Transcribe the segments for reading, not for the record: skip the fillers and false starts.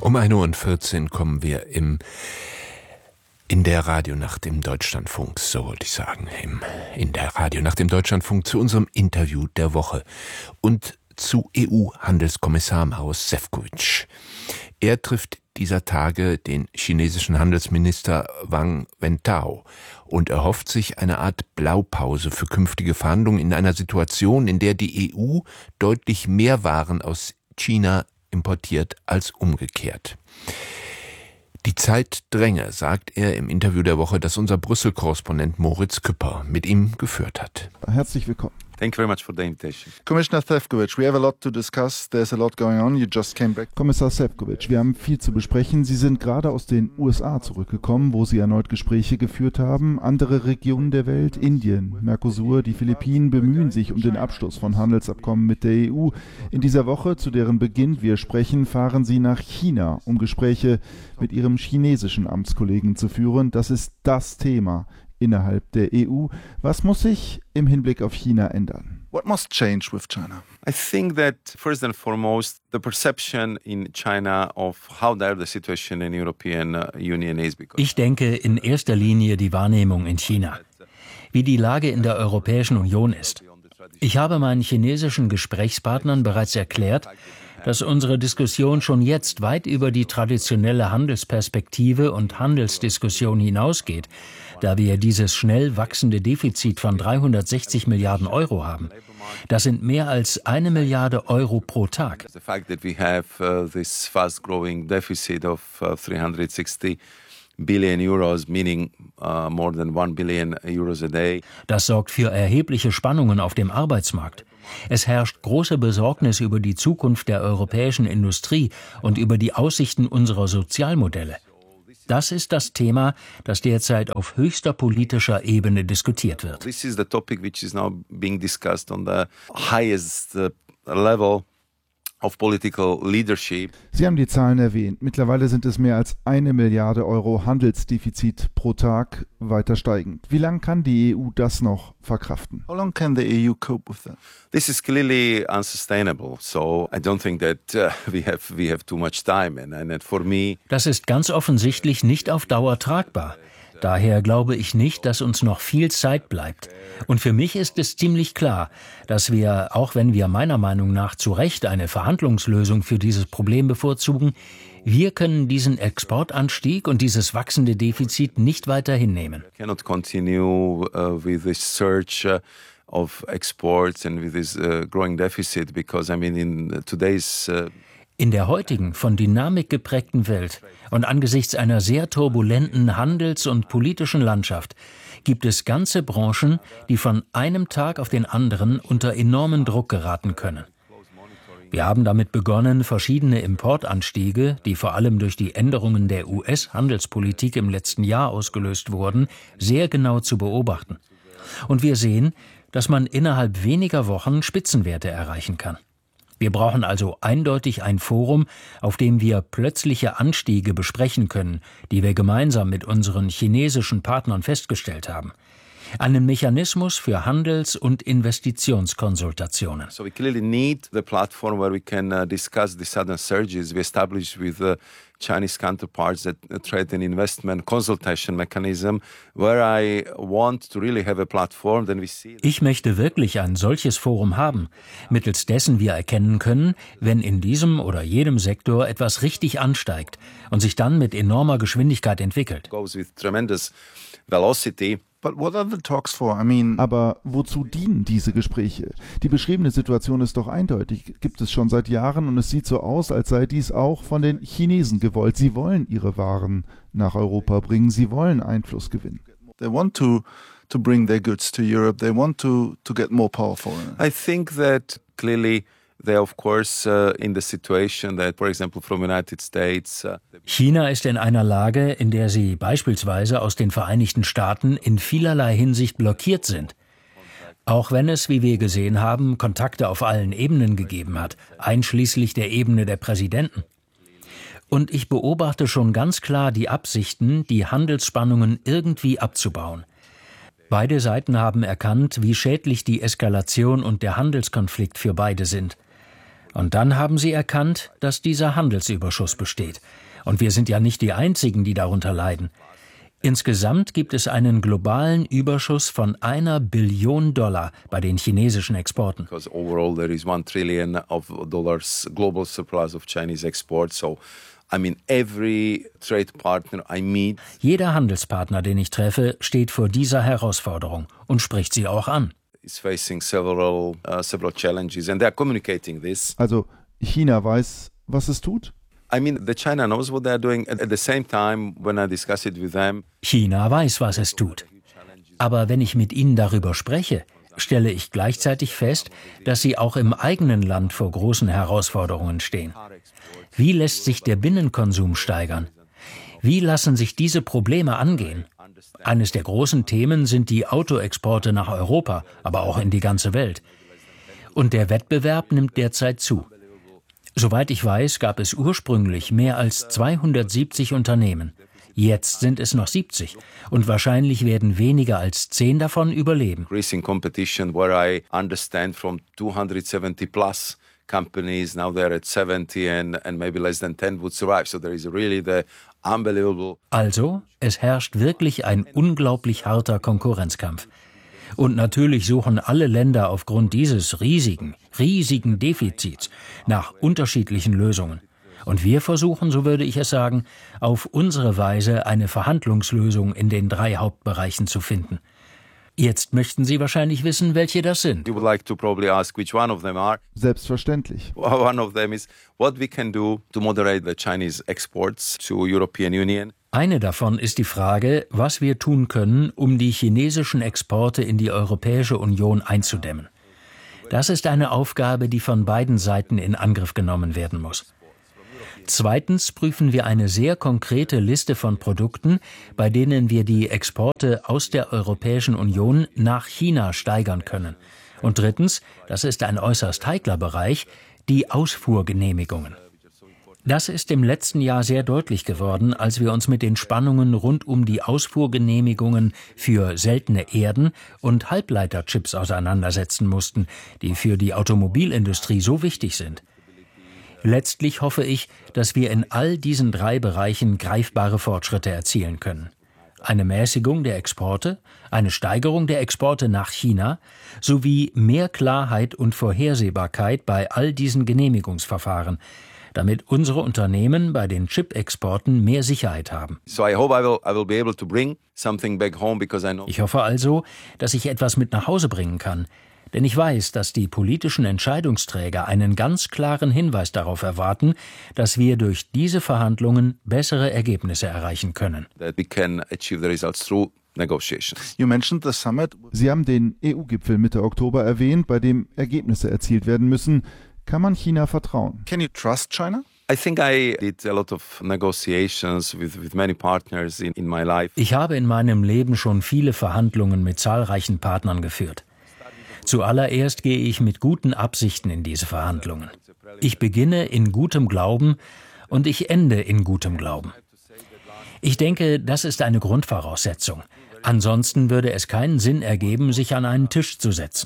Um 1:14 Uhr kommen wir in der Radionacht im Deutschlandfunk, so wollte ich sagen, in der Radionacht im Deutschlandfunk zu unserem Interview der Woche und zu EU-Handelskommissar Maroš Šefčovič. Er trifft dieser Tage den chinesischen Handelsminister Wang Wentao und erhofft sich eine Art Blaupause für künftige Verhandlungen in einer Situation, in der die EU deutlich mehr Waren aus China importiert als umgekehrt. Die Zeit dränge, sagt er im Interview der Woche, das unser Brüssel-Korrespondent Moritz Küpper mit ihm geführt hat. Herzlich willkommen. Thank you very much for the invitation. Commissioner Šefčovič, we have a lot to discuss. There's a lot going on. You just came back. Kommissar Šefčovič, wir haben viel zu besprechen. Sie sind gerade aus den USA zurückgekommen, wo Sie erneut Gespräche geführt haben. Andere Regionen der Welt, Indien, Mercosur, die Philippinen bemühen sich um den Abschluss von Handelsabkommen mit der EU. In dieser Woche, zu deren Beginn wir sprechen, fahren Sie nach China, um Gespräche mit Ihrem chinesischen Amtskollegen zu führen. Das ist das Thema innerhalb der EU. Was muss sich im Hinblick auf China ändern? What must change with China? I think that first and foremost, the perception in China of how dire the situation in the European Union is. Ich denke in erster Linie die Wahrnehmung in China, wie die Lage in der Europäischen Union ist. Ich habe meinen chinesischen Gesprächspartnern bereits erklärt, dass unsere Diskussion schon jetzt weit über die traditionelle Handelsperspektive und Handelsdiskussion hinausgeht, da wir dieses schnell wachsende Defizit von 360 Milliarden Euro haben. Das sind mehr als 1 Milliarde Euro pro Tag. The fact that we have this fast-growing deficit of 360 billion euros, meaning more than 1 billion euros a day. Das sorgt für erhebliche Spannungen auf dem Arbeitsmarkt. Es herrscht große Besorgnis über die Zukunft der europäischen Industrie und über die Aussichten unserer Sozialmodelle. Das ist das Thema, das derzeit auf höchster politischer Ebene diskutiert wird. This is the topic which is now being discussed on the highest level of political leadership. Sie haben die Zahlen erwähnt. Mittlerweile sind es mehr als 1 Milliarde Euro Handelsdefizit pro Tag, weiter steigend. Wie lange kann die EU das noch verkraften? How long can the EU cope with that? This is clearly unsustainable. So I don't think that we have too much time. And for me, das ist ganz offensichtlich nicht auf Dauer tragbar. Daher glaube ich nicht, dass uns noch viel Zeit bleibt. Und für mich ist es ziemlich klar, dass wir, auch wenn wir meiner Meinung nach zu Recht eine Verhandlungslösung für dieses Problem bevorzugen, wir können diesen Exportanstieg und dieses wachsende Defizit nicht weiter hinnehmen. We cannot continue with this surge of exports and with this growing deficit because in today's In der heutigen, von Dynamik geprägten Welt und angesichts einer sehr turbulenten Handels- und politischen Landschaft gibt es ganze Branchen, die von einem Tag auf den anderen unter enormen Druck geraten können. Wir haben damit begonnen, verschiedene Importanstiege, die vor allem durch die Änderungen der US-Handelspolitik im letzten Jahr ausgelöst wurden, sehr genau zu beobachten. Und wir sehen, dass man innerhalb weniger Wochen Spitzenwerte erreichen kann. Wir brauchen also eindeutig ein Forum, auf dem wir plötzliche Anstiege besprechen können, die wir gemeinsam mit unseren chinesischen Partnern festgestellt haben. Einen Mechanismus für Handels- und Investitionskonsultationen. So we clearly need the platform where we can discuss the sudden surges we established with Chinese counterparts, that trade and investment consultation mechanism, where I want to really have a platform, then we see. Ich möchte wirklich ein solches Forum haben, mittels dessen wir erkennen können, wenn in diesem oder jedem Sektor etwas richtig ansteigt und sich dann mit enormer Geschwindigkeit entwickelt. Goes with tremendous velocity. But what are the talks for? Aber wozu dienen diese Gespräche? Die beschriebene Situation ist doch eindeutig, gibt es schon seit Jahren und es sieht so aus, als sei dies auch von den Chinesen gewollt. Sie wollen ihre Waren nach Europa bringen, sie wollen Einfluss gewinnen. They want to bring their goods to Europe. They want to get more powerful. I think that clearly they of course in the situation that, for example, from United States. China ist in einer Lage, in der sie beispielsweise aus den Vereinigten Staaten in vielerlei Hinsicht blockiert sind. Auch wenn es, wie wir gesehen haben, Kontakte auf allen Ebenen gegeben hat, einschließlich der Ebene der Präsidenten. Und ich beobachte schon ganz klar die Absichten, die Handelsspannungen irgendwie abzubauen. Beide Seiten haben erkannt, wie schädlich die Eskalation und der Handelskonflikt für beide sind. Und dann haben sie erkannt, dass dieser Handelsüberschuss besteht. Und wir sind ja nicht die Einzigen, die darunter leiden. Insgesamt gibt es einen globalen Überschuss von $1 Billion bei den chinesischen Exporten. Because overall there is $1 trillion global surplus of Chinese exports. So, I mean, every trade partner I meet. Jeder Handelspartner, den ich treffe, steht vor dieser Herausforderung und spricht sie auch an. Is facing several challenges, and they're communicating this. Also China weiß, was es tut? I mean, China knows what they're doing. At the same time, when I discuss it with them, China weiß, was es tut. Aber wenn ich mit ihnen darüber spreche, stelle ich gleichzeitig fest, dass sie auch im eigenen Land vor großen Herausforderungen stehen. Wie lässt sich der Binnenkonsum steigern? Wie lassen sich diese Probleme angehen? Eines der großen Themen sind die Autoexporte nach Europa, aber auch in die ganze Welt. Und der Wettbewerb nimmt derzeit zu. Soweit ich weiß, gab es ursprünglich mehr als 270 Unternehmen. Jetzt sind es noch 70 und wahrscheinlich werden weniger als 10 davon überleben. increasing competition, where I understand from 270 plus companies, now they're at 70 and maybe less than 10 would survive. So there is really the unbelievable. Also, es herrscht wirklich ein unglaublich harter Konkurrenzkampf. Und natürlich suchen alle Länder aufgrund dieses riesigen Defizits nach unterschiedlichen Lösungen. Und wir versuchen, so würde ich es sagen, auf unsere Weise eine Verhandlungslösung in den 3 Hauptbereichen zu finden. Jetzt möchten Sie wahrscheinlich wissen, welche das sind. You would like to probably ask which one of them are. Selbstverständlich. One of them is what we can do to moderate the Chinese exports to European Union. Eine davon ist die Frage, was wir tun können, um die chinesischen Exporte in die Europäische Union einzudämmen. Das ist eine Aufgabe, die von beiden Seiten in Angriff genommen werden muss. Zweitens prüfen wir eine sehr konkrete Liste von Produkten, bei denen wir die Exporte aus der Europäischen Union nach China steigern können. Und drittens, das ist ein äußerst heikler Bereich, die Ausfuhrgenehmigungen. Das ist im letzten Jahr sehr deutlich geworden, als wir uns mit den Spannungen rund um die Ausfuhrgenehmigungen für seltene Erden und Halbleiterchips auseinandersetzen mussten, die für die Automobilindustrie so wichtig sind. Letztlich hoffe ich, dass wir in all diesen 3 Bereichen greifbare Fortschritte erzielen können. Eine Mäßigung der Exporte, eine Steigerung der Exporte nach China sowie mehr Klarheit und Vorhersehbarkeit bei all diesen Genehmigungsverfahren, damit unsere Unternehmen bei den Chip-Exporten mehr Sicherheit haben. So I hope I will be able to bring something back home because I know. Ich hoffe also, dass ich etwas mit nach Hause bringen kann, denn ich weiß, dass die politischen Entscheidungsträger einen ganz klaren Hinweis darauf erwarten, dass wir durch diese Verhandlungen bessere Ergebnisse erreichen können. That we can achieve the results through negotiations. You mentioned the summit. Sie haben den EU-Gipfel Mitte Oktober erwähnt, bei dem Ergebnisse erzielt werden müssen. Kann man China vertrauen? Can you trust China? I think I did a lot of negotiations with many partners in my life. Ich habe in meinem Leben schon viele Verhandlungen mit zahlreichen Partnern geführt. Zuallererst gehe ich mit guten Absichten in diese Verhandlungen. Ich beginne in gutem Glauben und ich ende in gutem Glauben. Ich denke, das ist eine Grundvoraussetzung. Ansonsten würde es keinen Sinn ergeben, sich an einen Tisch zu setzen.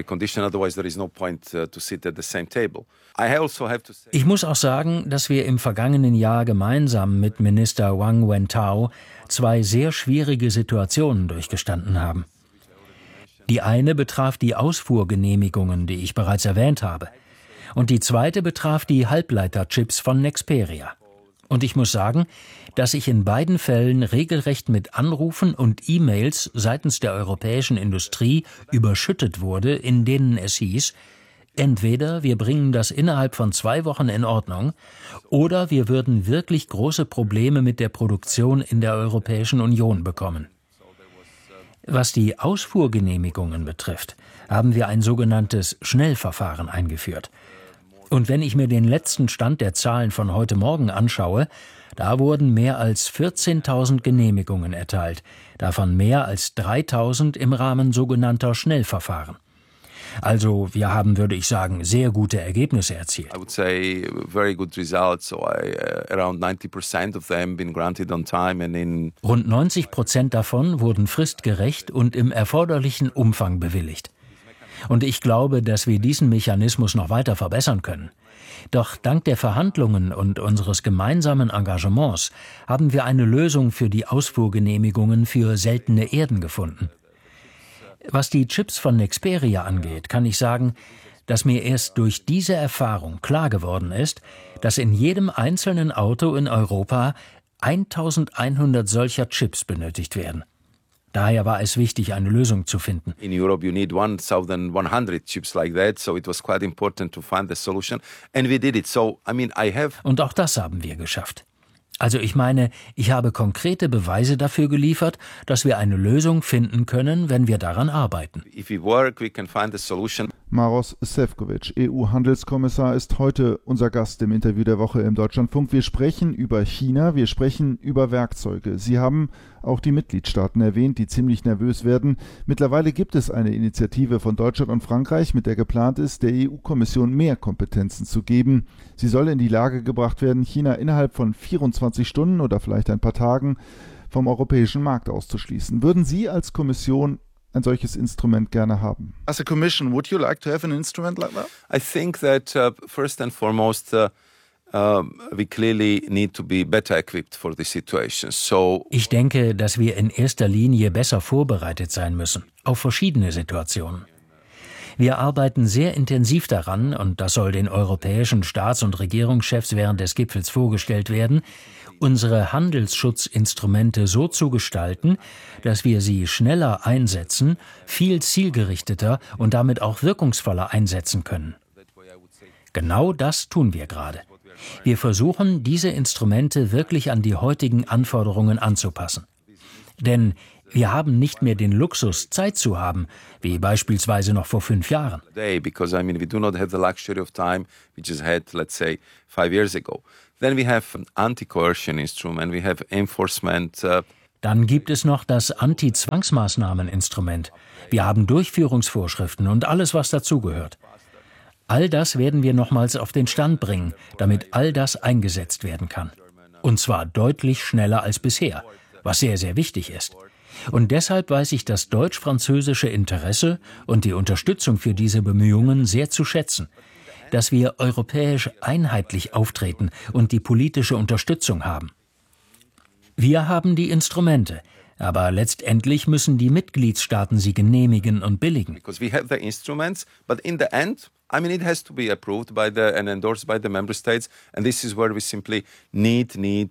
Ich muss auch sagen, dass wir im vergangenen Jahr gemeinsam mit Minister Wang Wentao 2 sehr schwierige Situationen durchgestanden haben. Die eine betraf die Ausfuhrgenehmigungen, die ich bereits erwähnt habe. Und die zweite betraf die Halbleiterchips von Nexperia. Und ich muss sagen, dass ich in beiden Fällen regelrecht mit Anrufen und E-Mails seitens der europäischen Industrie überschüttet wurde, in denen es hieß, entweder wir bringen das innerhalb von 2 Wochen in Ordnung, oder wir würden wirklich große Probleme mit der Produktion in der Europäischen Union bekommen. Was die Ausfuhrgenehmigungen betrifft, haben wir ein sogenanntes Schnellverfahren eingeführt. Und wenn ich mir den letzten Stand der Zahlen von heute Morgen anschaue, da wurden mehr als 14.000 Genehmigungen erteilt, davon mehr als 3.000 im Rahmen sogenannter Schnellverfahren. Also wir haben, würde ich sagen, sehr gute Ergebnisse erzielt. I would say very good results. So around 90% of them been granted on time and in. Rund 90% davon wurden fristgerecht und im erforderlichen Umfang bewilligt. Und ich glaube, dass wir diesen Mechanismus noch weiter verbessern können. Doch dank der Verhandlungen und unseres gemeinsamen Engagements haben wir eine Lösung für die Ausfuhrgenehmigungen für seltene Erden gefunden. Was die Chips von Nexperia angeht, kann ich sagen, dass mir erst durch diese Erfahrung klar geworden ist, dass in jedem einzelnen Auto in Europa 1100 solcher Chips benötigt werden. Daher war es wichtig, eine Lösung zu finden. In Europe you need 1100 chips like that, so it was quite important to find the solution and we did it. So I have. Und auch das haben wir geschafft. Also ich meine, ich habe konkrete Beweise dafür geliefert, dass wir eine Lösung finden können, wenn wir daran arbeiten. If we work, we can find a solution. Maroš Šefčovič, EU-Handelskommissar, ist heute unser Gast im Interview der Woche im Deutschlandfunk. Wir sprechen über China, wir sprechen über Werkzeuge. Sie haben auch die Mitgliedstaaten erwähnt, die ziemlich nervös werden. Mittlerweile gibt es eine Initiative von Deutschland und Frankreich, mit der geplant ist, der EU-Kommission mehr Kompetenzen zu geben. Sie soll in die Lage gebracht werden, China innerhalb von 24 Stunden oder vielleicht ein paar Tagen vom europäischen Markt auszuschließen. Würden Sie als Kommission ein solches Instrument gerne haben? As a commission, would you like to have an instrument like that? I think that first and foremost, we clearly need to be better equipped for this situation. So ich denke, dass wir in erster Linie besser vorbereitet sein müssen, auf verschiedene Situationen. Wir arbeiten sehr intensiv daran, und das soll den europäischen Staats- und Regierungschefs während des Gipfels vorgestellt werden, unsere Handelsschutzinstrumente so zu gestalten, dass wir sie schneller einsetzen, viel zielgerichteter und damit auch wirkungsvoller einsetzen können. Genau das tun wir gerade. Wir versuchen, diese Instrumente wirklich an die heutigen Anforderungen anzupassen. Denn wir haben nicht mehr den Luxus, Zeit zu haben, wie beispielsweise noch vor 5 Jahren. Because we do not have the luxury of time we just had, let's say, 5 years ago. Then we have an anti-coercion instrument, we have enforcement. Dann gibt es noch das Anti-Zwangsmaßnahmen-Instrument. Wir haben Durchführungsvorschriften und alles, was dazugehört. All das werden wir nochmals auf den Stand bringen, damit all das eingesetzt werden kann. Und zwar deutlich schneller als bisher, was sehr, sehr wichtig ist. Und deshalb weiß ich das deutsch-französische Interesse und die Unterstützung für diese Bemühungen sehr zu schätzen, dass wir europäisch einheitlich auftreten und die politische Unterstützung haben. Wir haben die Instrumente, aber letztendlich müssen die Mitgliedstaaten sie genehmigen und billigen. Because we have the instruments, but in the end, it has to be approved by and endorsed by the member states, and this is where we simply need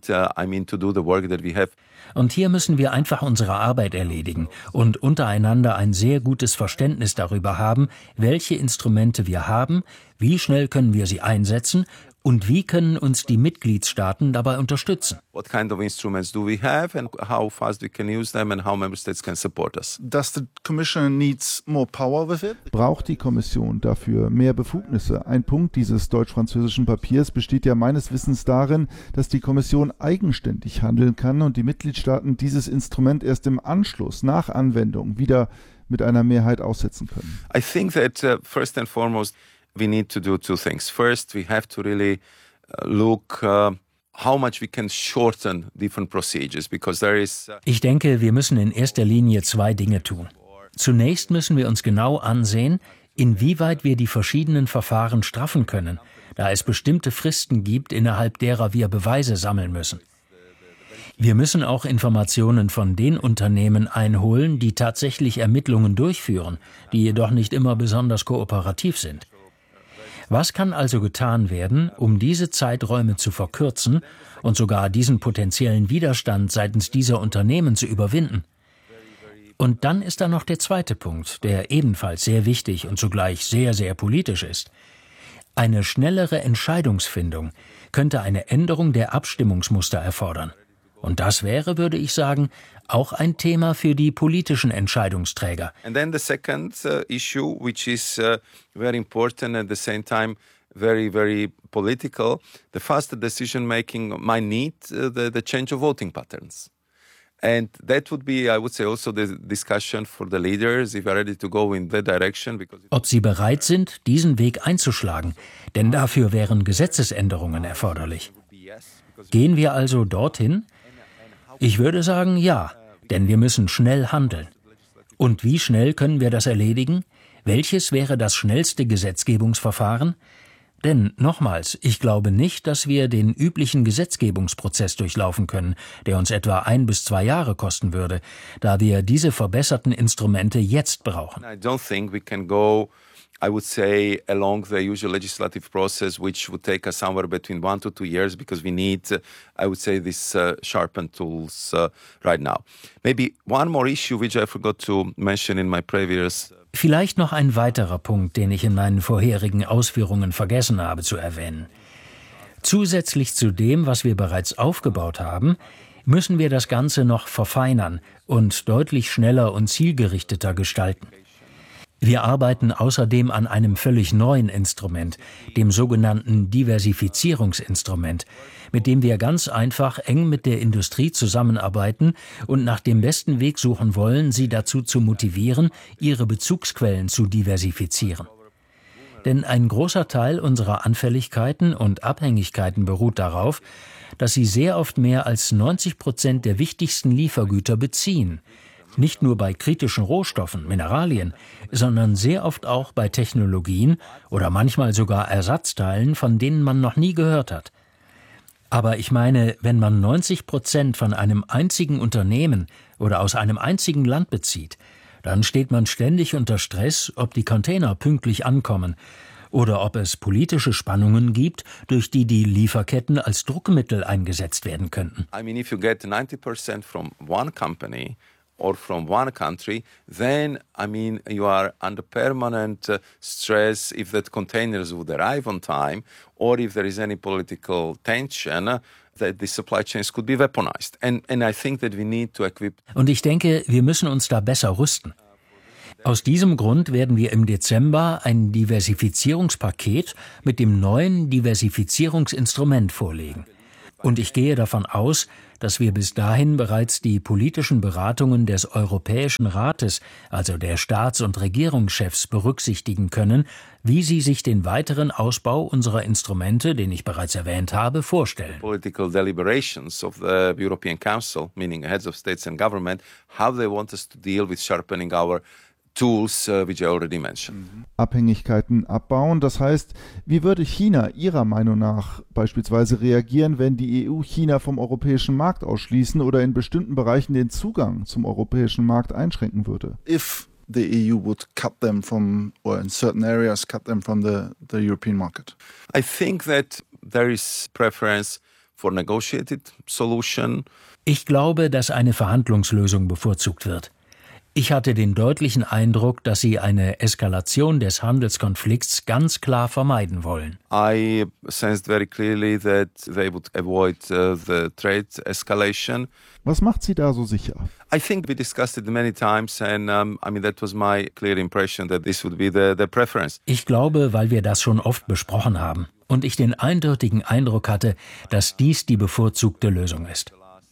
to do the work that we have. Und hier müssen wir einfach unsere Arbeit erledigen und untereinander ein sehr gutes Verständnis darüber haben, welche Instrumente wir haben, wie schnell können wir sie einsetzen und wie können uns die Mitgliedstaaten dabei unterstützen. What kind of instruments do we have and how fast we can use them and how member states can support us? Does the Commission needs more power with it? Braucht die Kommission dafür mehr Befugnisse? Ein Punkt dieses deutsch-französischen Papiers besteht ja meines Wissens darin, dass die Kommission eigenständig handeln kann und die Mitgliedstaaten dieses Instrument erst im Anschluss, nach Anwendung, wieder mit einer Mehrheit aussetzen können. I think that first and foremost we need to do 2 things. First, we have to really look how much we can shorten different procedures, because there is. Ich denke, wir müssen in erster Linie 2 Dinge tun. Zunächst müssen wir uns genau ansehen, inwieweit wir die verschiedenen Verfahren straffen können, da es bestimmte Fristen gibt, innerhalb derer wir Beweise sammeln müssen. Wir müssen auch Informationen von den Unternehmen einholen, die tatsächlich Ermittlungen durchführen, die jedoch nicht immer besonders kooperativ sind. Was kann also getan werden, um diese Zeiträume zu verkürzen und sogar diesen potenziellen Widerstand seitens dieser Unternehmen zu überwinden? Und dann ist da noch der zweite Punkt, der ebenfalls sehr wichtig und zugleich sehr, sehr politisch ist. Eine schnellere Entscheidungsfindung könnte eine Änderung der Abstimmungsmuster erfordern. Und das wäre, würde ich sagen, auch ein Thema für die politischen Entscheidungsträger. And then the second issue, which is very important and at the same time very, very political, the faster decision making might need the change of voting patterns. And that would be, I would say, also the discussion for the leaders, if they are ready to go in that direction. Ob sie bereit sind, diesen Weg einzuschlagen, denn dafür wären Gesetzesänderungen erforderlich. Gehen wir also dorthin? Ich würde sagen, ja, denn wir müssen schnell handeln. Und wie schnell können wir das erledigen? Welches wäre das schnellste Gesetzgebungsverfahren? Denn, nochmals, ich glaube nicht, dass wir den üblichen Gesetzgebungsprozess durchlaufen können, der uns etwa 1 bis 2 Jahre kosten würde, da wir diese verbesserten Instrumente jetzt brauchen. I don't think we can go, I would say, along the usual legislative process, which would take us somewhere between 1 to 2 years, because we need, I would say, these sharpened tools right now. Maybe one more issue which I forgot to mention in my previous. Vielleicht noch ein weiterer Punkt, den ich in meinen vorherigen Ausführungen vergessen habe zu erwähnen. Zusätzlich zu dem, was wir bereits aufgebaut haben, müssen wir das Ganze noch verfeinern und deutlich schneller und zielgerichteter gestalten. Wir arbeiten außerdem an einem völlig neuen Instrument, dem sogenannten Diversifizierungsinstrument, mit dem wir ganz einfach eng mit der Industrie zusammenarbeiten und nach dem besten Weg suchen wollen, sie dazu zu motivieren, ihre Bezugsquellen zu diversifizieren. Denn ein großer Teil unserer Anfälligkeiten und Abhängigkeiten beruht darauf, dass sie sehr oft mehr als 90% der wichtigsten Liefergüter beziehen. Nicht nur bei kritischen Rohstoffen, Mineralien, sondern sehr oft auch bei Technologien oder manchmal sogar Ersatzteilen, von denen man noch nie gehört hat. Aber ich meine, wenn man 90% von einem einzigen Unternehmen oder aus einem einzigen Land bezieht, dann steht man ständig unter Stress, ob die Container pünktlich ankommen oder ob es politische Spannungen gibt, durch die die Lieferketten als Druckmittel eingesetzt werden könnten. I mean, if you get 90% from one company or from one country, then, I mean, you are under permanent stress if that containers would arrive on time or if there is any political tension, that the supply chains could be weaponized. And I think that we need to equip. Und ich denke, wir müssen uns da besser rüsten. Aus diesem Grund werden wir im Dezember ein Diversifizierungspaket mit dem neuen Diversifizierungsinstrument vorlegen. Und ich gehe davon aus, dass wir bis dahin bereits die politischen Beratungen des Europäischen Rates, also der Staats- und Regierungschefs, berücksichtigen können, wie sie sich den weiteren Ausbau unserer Instrumente, den ich bereits erwähnt habe, vorstellen. Political deliberations of the European Council, meaning heads of states and government, how they want us to deal with sharpening our tools, which I already mentioned. Abhängigkeiten abbauen. Das heißt, wie würde China Ihrer Meinung nach beispielsweise reagieren, wenn die EU China vom europäischen Markt ausschließen oder in bestimmten Bereichen den Zugang zum europäischen Markt einschränken würde? If the EU would cut them from, or in certain areas cut them from the European market? I think that there is preference for negotiated solution. Ich glaube, dass eine Verhandlungslösung bevorzugt wird. Ich hatte den deutlichen Eindruck, dass sie eine Eskalation des Handelskonflikts ganz klar vermeiden wollen. I sensed very clearly that they would avoid the trade escalation. Was macht Sie da so sicher? I think we discussed it many times and I mean that was my clear impression that this would be the preference. Ich glaube, weil wir das schon oft besprochen haben und ich den eindeutigen Eindruck hatte, dass dies die bevorzugte Lösung ist.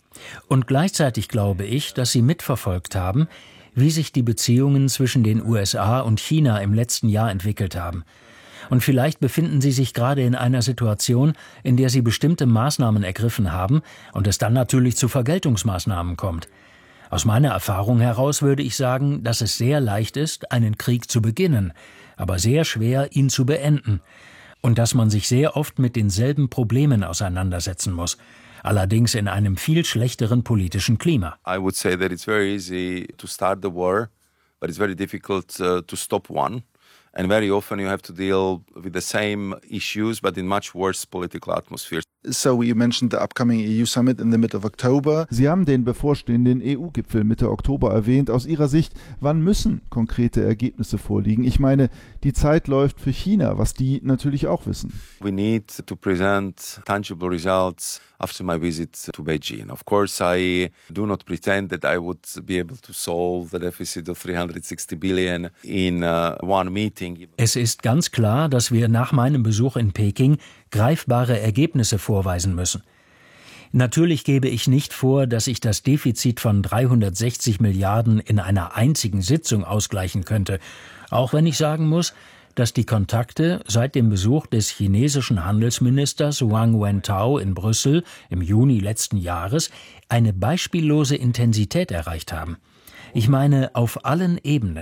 Und gleichzeitig glaube ich, dass Sie mitverfolgt haben, wie sich die Beziehungen zwischen den USA und China im letzten Jahr entwickelt haben. Und vielleicht befinden Sie sich gerade in einer Situation, in der Sie bestimmte Maßnahmen ergriffen haben und es dann natürlich zu Vergeltungsmaßnahmen kommt. Aus meiner Erfahrung heraus würde ich sagen, dass es sehr leicht ist, einen Krieg zu beginnen, aber sehr schwer, ihn zu beenden. Und dass man sich sehr oft mit denselben Problemen auseinandersetzen muss. Allerdings in einem viel schlechteren politischen Klima. I would say that it's very easy to start the war, but it's very difficult to stop one. And very often you have to deal with the same issues, but in much worse political atmospheres. So you mentioned the upcoming EU summit in the mid of October. Sie haben den bevorstehenden EU-Gipfel Mitte Oktober erwähnt. Aus Ihrer Sicht, wann müssen konkrete Ergebnisse vorliegen? Ich meine, die Zeit läuft für China, was die natürlich auch wissen. We need to present tangible results after my visit to Beijing. Of course, I do not pretend that I would be able to solve the deficit of 360 billion in one meeting. Es ist ganz klar, dass wir nach meinem Besuch in Peking greifbare Ergebnisse vorweisen müssen. Natürlich gebe ich nicht vor, dass ich das Defizit von 360 Milliarden in einer einzigen Sitzung ausgleichen könnte, auch wenn ich sagen muss, dass die Kontakte seit dem Besuch des chinesischen Handelsministers Wang Wentao in Brüssel im Juni letzten Jahres eine beispiellose Intensität erreicht haben. Ich meine auf allen Ebenen.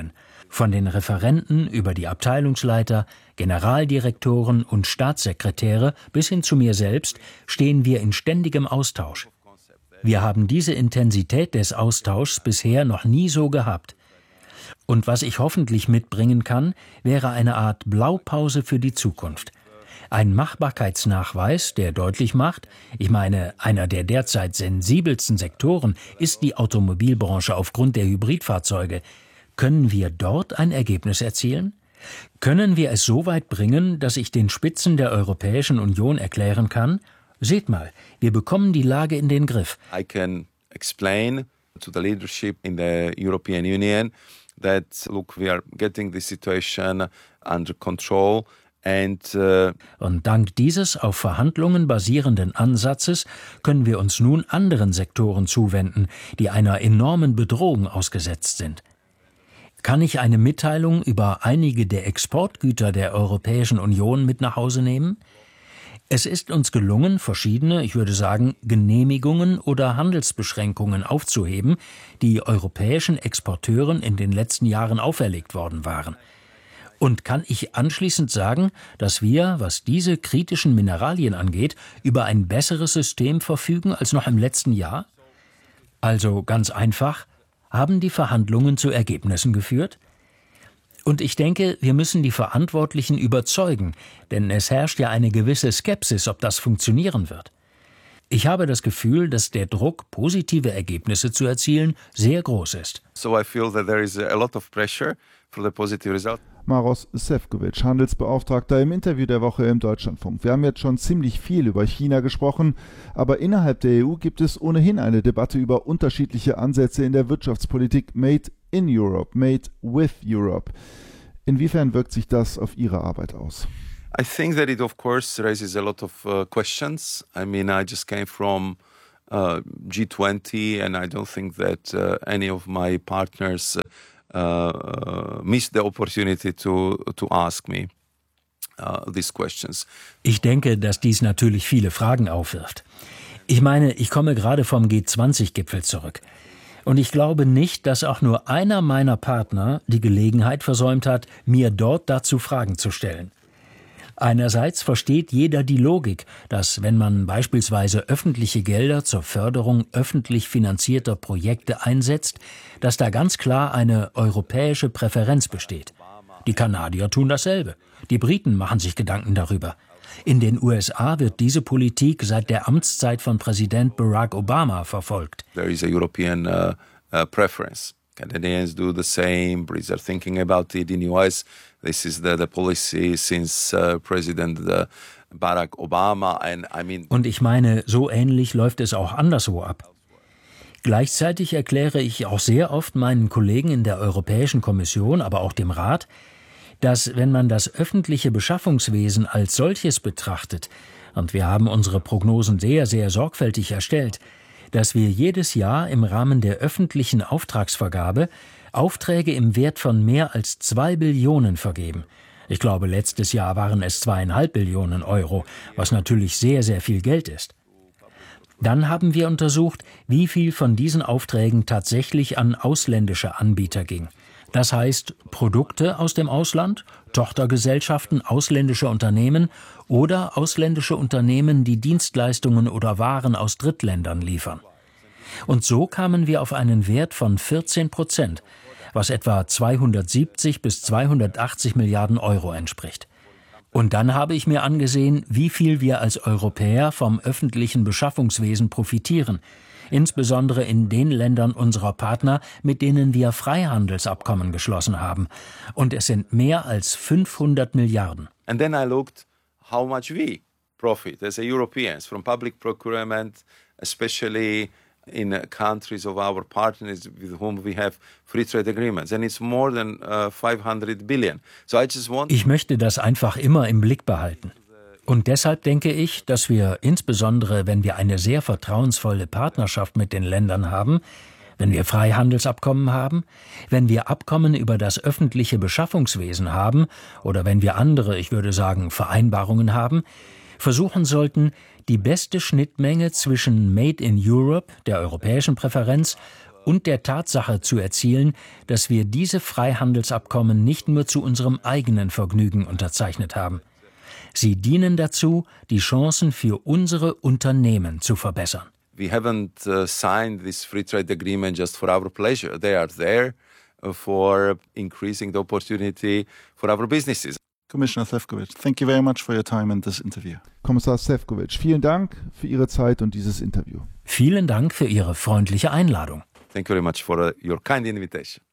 Von den Referenten über die Abteilungsleiter, Generaldirektoren und Staatssekretäre bis hin zu mir selbst stehen wir in ständigem Austausch. Wir haben diese Intensität des Austauschs bisher noch nie so gehabt. Und was ich hoffentlich mitbringen kann, wäre eine Art Blaupause für die Zukunft. Ein Machbarkeitsnachweis, der deutlich macht, ich meine, einer der derzeit sensibelsten Sektoren ist die Automobilbranche aufgrund der Hybridfahrzeuge. Können wir dort ein Ergebnis erzielen? Können wir es so weit bringen, dass ich den Spitzen der Europäischen Union erklären kann: Seht mal, wir bekommen die Lage in den Griff. I can explain to the leadership in the European Union that, look, we are getting the situation under control. Und dank dieses auf Verhandlungen basierenden Ansatzes können wir uns nun anderen Sektoren zuwenden, die einer enormen Bedrohung ausgesetzt sind. Kann ich eine Mitteilung über einige der Exportgüter der Europäischen Union mit nach Hause nehmen? Es ist uns gelungen, verschiedene, ich würde sagen, Genehmigungen oder Handelsbeschränkungen aufzuheben, die europäischen Exporteuren in den letzten Jahren auferlegt worden waren. Und kann ich anschließend sagen, dass wir, was diese kritischen Mineralien angeht, über ein besseres System verfügen als noch im letzten Jahr? Also ganz einfach, haben die Verhandlungen zu Ergebnissen geführt? Und ich denke, wir müssen die Verantwortlichen überzeugen, denn es herrscht ja eine gewisse Skepsis, ob das funktionieren wird. Ich habe das Gefühl, dass der Druck, positive Ergebnisse zu erzielen, sehr groß ist. So I feel that there is a lot of pressure for the positive result. Maros Šefčovič, Handelsbeauftragter, im Interview der Woche im Deutschlandfunk. Wir haben jetzt schon ziemlich viel über China gesprochen, aber innerhalb der EU gibt es ohnehin eine Debatte über unterschiedliche Ansätze in der Wirtschaftspolitik Made in Europe, Made with Europe. Inwiefern wirkt sich das auf Ihre Arbeit aus? I think that it, of course, raises a lot of questions. I mean, I just came from G20, and I don't think that any of my partners missed the opportunity to ask me these questions. Ich denke, dass dies natürlich viele Fragen aufwirft. Ich meine, ich komme gerade vom G20-Gipfel zurück. Und ich glaube nicht, dass auch nur einer meiner Partner die Gelegenheit versäumt hat, mir dort dazu Fragen zu stellen. Einerseits versteht jeder die Logik, dass, wenn man beispielsweise öffentliche Gelder zur Förderung öffentlich finanzierter Projekte einsetzt, dass da ganz klar eine europäische Präferenz besteht. Die Kanadier tun dasselbe. Die Briten machen sich Gedanken darüber. In den USA wird diese Politik seit der Amtszeit von Präsident Barack Obama verfolgt. There is a European preference. Canadians do the same. Brits are thinking about it. In the US, this is the policy since President Barack Obama. And I mean. Und ich meine, so ähnlich läuft es auch anderswo ab. Gleichzeitig erkläre ich auch sehr oft meinen Kollegen in der Europäischen Kommission, aber auch dem Rat, dass, wenn man das öffentliche Beschaffungswesen als solches betrachtet, und wir haben unsere Prognosen sehr, sehr sorgfältig erstellt, dass wir jedes Jahr im Rahmen der öffentlichen Auftragsvergabe Aufträge im Wert von mehr als 2 Billionen vergeben. Ich glaube, letztes Jahr waren es 2,5 Billionen Euro, was natürlich sehr, sehr viel Geld ist. Dann haben wir untersucht, wie viel von diesen Aufträgen tatsächlich an ausländische Anbieter ging. Das heißt, Produkte aus dem Ausland, Tochtergesellschaften ausländischer Unternehmen oder ausländische Unternehmen, die Dienstleistungen oder Waren aus Drittländern liefern. Und so kamen wir auf einen Wert von 14%, was etwa 270 bis 280 Milliarden Euro entspricht. Und dann habe ich mir angesehen, wie viel wir als Europäer vom öffentlichen Beschaffungswesen profitieren, insbesondere in den Ländern unserer Partner, mit denen wir Freihandelsabkommen geschlossen haben. Und es sind mehr als 500 Milliarden. And then I looked how much we profit as Europeans from public procurement, especially in countries of our partners with whom we have free trade agreements. And it's more than 500 billion. So I just want. Ich möchte das einfach immer im Blick behalten. Und deshalb denke ich, dass wir insbesondere, wenn wir eine sehr vertrauensvolle Partnerschaft mit den Ländern haben, wenn wir Freihandelsabkommen haben, wenn wir Abkommen über das öffentliche Beschaffungswesen haben oder wenn wir andere, ich würde sagen, Vereinbarungen haben, versuchen sollten, die beste Schnittmenge zwischen Made in Europe, der europäischen Präferenz, und der Tatsache zu erzielen, dass wir diese Freihandelsabkommen nicht nur zu unserem eigenen Vergnügen unterzeichnet haben. Sie dienen dazu, die Chancen für unsere Unternehmen zu verbessern. We haven't signed this free trade agreement just for our pleasure. They are there for increasing the opportunity for our businesses. Commissioner Šefčovič, thank you very much for your time and this interview. Kommissar Šefčovič, vielen Dank für Ihre Zeit und dieses Interview. Vielen Dank für Ihre freundliche Einladung. Thank you very much for your kind invitation.